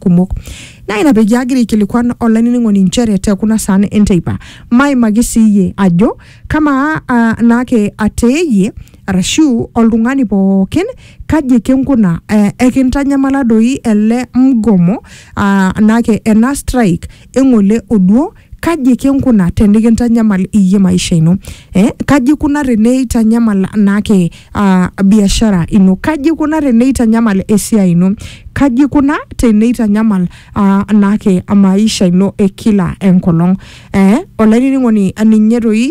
kumok na ina begiagiri kilikuwa online ngoni nchere te kuna sana enteipa mai magisiye ajo kama nake ateye arashu oltung'ani pookin kaji kenkuna ekintanyamala doi ele mgomo nake ena strike engole oduo kaji kenkuna tenikintanyamal iye maisha ino kaji kuna rene itanyamal nake biashara ino kaji kuna rene itanyamal esia ino kaji kuna tene itanyamal nake maisha ino ekila enkolong olaini ngoni aninyeroi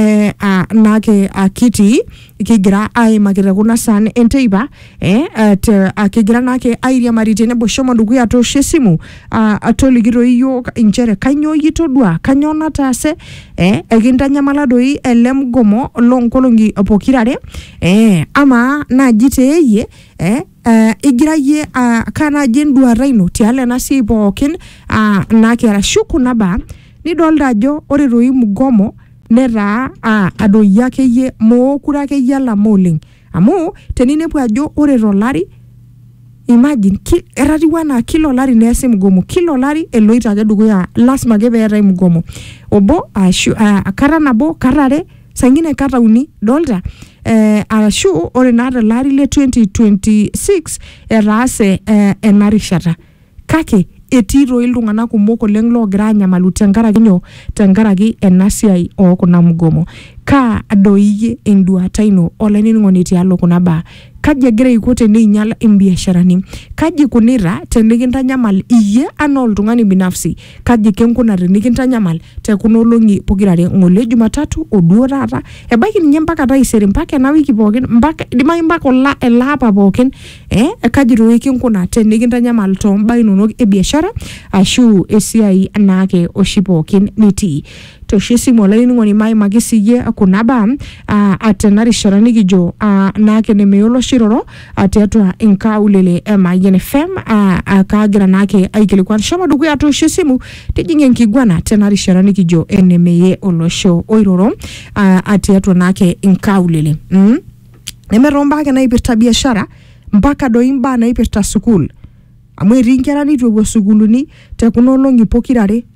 nake akiti kigira ai makira kuna san enteiba akigira nake airia maritene boshomo ndugu ya toshe simu atoligiro iyo inchere kanyo yitodwa kanyo natase ekintanyamala doi ele mgomo lonkolongi pokirare ama najiteye igira ye kana jendua raino tiale nasi pookin nake arashu naba nidolda ajo ore roi mgomo nera ado yake ye mokura ke yala moling amu teninepu ajo ore rolari imagine erati wana kilo lari nese mgomo kilo lari eloita ake dukuya lasma ke beera mgomo obo akara nabo karare sangine kata uni dolta arashu ore nada lari le 2026 erase enarishata kake etiro ilungana kumoko lenglo granya malutengara kinyo tengaragi enasiai o kuna mgomo ka adoiye endua taino oleni ngoni alo kuna ba kaje gere ikote ni nyala imbiasharani kaje kunira tenikintanyamal iye anol tungani binafsi kaje kenkuna tenikintanyamal te kunolongi pogirare ngole Jumatatu oduo rata ebaki ninye mpaka taisere mpaka na wiki pokin mpaka dimai mpaka la elapa pokin kaje ro kenkuna tenikintanyamal to mbainono ebiashara ashu esiai nake oshipokin niti toshisi moleni ngoni mai magisiye kunaba atenari sharani gijo nake nemeyolo shiroro atetwa inkaulele Mayen FM akagira nake aikilikuwa shama dugu ya toshisimu tijinge nkigwana tenari sharani gijo enemeye olosho oiroro atetwa nake inkaulele nemeromba ake na ipirta biashara mpaka doimba na ipirta sukul amwe ringera ni tuwe sukuluni tekunolongi pokirare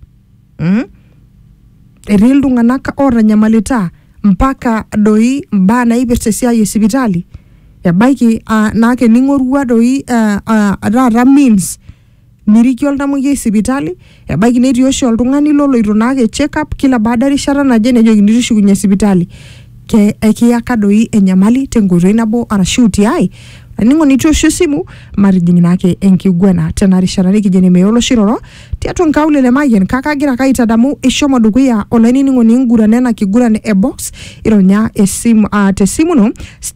erildu nganaka ora nyamalita mpaka doi mbana ibertesia yesibitali ya baiki nake ningorua doi rara means mirikyo aldamu yesibitali ya baiki neti yosho altungani lolo ironake check up kila baada rishara na jene jogi nirishu kunye sibitali ke ekiaka doi enyamali tengoro inabo arashuti ai ningo nitosho simu marijingi nake enkigwena tenari sharani kijene meyolo shiroro tiato nkaulele Mayen kakagira kaita damu ishomo duguya oleni ningo ningura nena kigura ne e-box ironya esimu tesimu no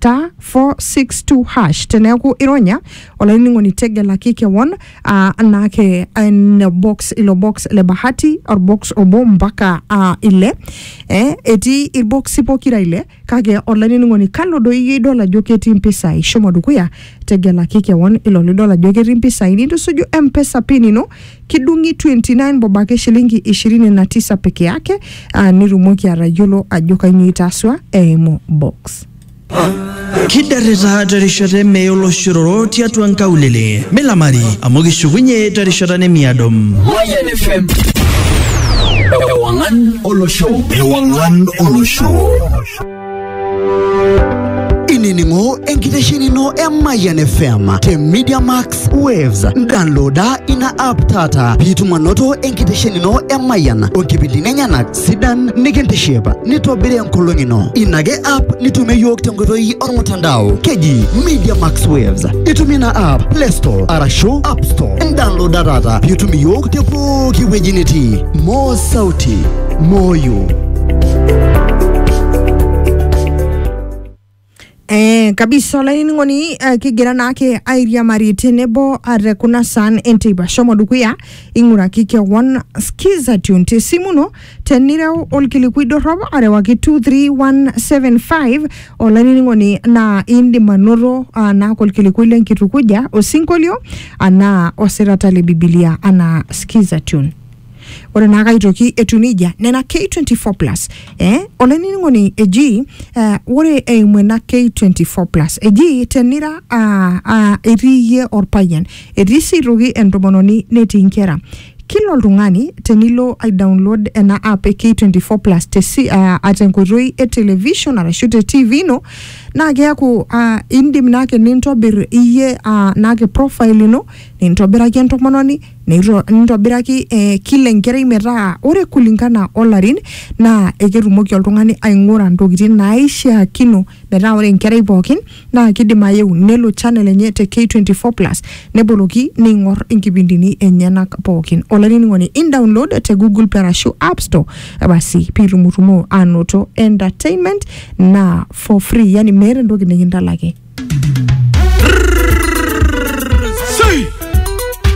*462# teneku ironya oleni ningo nitege la kike won nake in box ilo box le bahati or box obo mpaka ile eti il box ipokira ile kage oleni ningo ni kalo doi dola joketi mpesa ishomo duguya tegela kike won ilo dola joketi mpesa ini tusuju mpesa pinino kidungi 29 bobake shilingi 29 peke yake nirumoki arayolo ajoka nyitaswa emo box kidareta tarishate meyolo shiroro tiatu nkaulele melamari amogishugunye tarishata ne miadom Mayen FM Ewangan Olosho Iningo enkiteshinino Mayen FM te Media Max Waves downloada ina app tata pitumanoto enkiteshinino Mayen onkipindine nyanak sidan nikentesheba nitobire nkolongino inage app nitume yok tengotoi ormutandao keji Media Max Waves itumina app Play Store arashu App Store downloada data pitumi yok tepo kiwejiniti mo sauti moyo kabisa laini ngoni kigira nake airia maritenebo are kuna san enteiba shomo dukuya ingura kike one skiza tune simuno tenire olkilikuido robo are waki 23175 olaini ngoni na indi manoro na kolkilikuile nkitukuja osinkolio ana oseratale Biblia ana skiza tune ore naa kaitoki etunija nena K24 plus olainining'oni eji ore eimu ena K24 plus eji tenira etii iyie orpayian etii sii toki entomononi netii inkera kila oltung'ani tenilo ai-download ena app K24 plus atenkoitoi television arashu te TV ino naa keaku indim naake nintobir iyie naake profile ino nintobiraki entomononi nintobiraki kila enkerai metaa ore kulingana olarin naa eketumoki oltung'ani aing'ura ntokitin naishiakino metaa ore enkerai pookin naa kidim ayeu nelo channel enye te K24 plus neboloki ning'or inkipindini enyenak pookin olainining'oni in-download te Google Play arashu App Store basi pitumutumo anoto entertainment na for free yani meeta entoki nikintalaki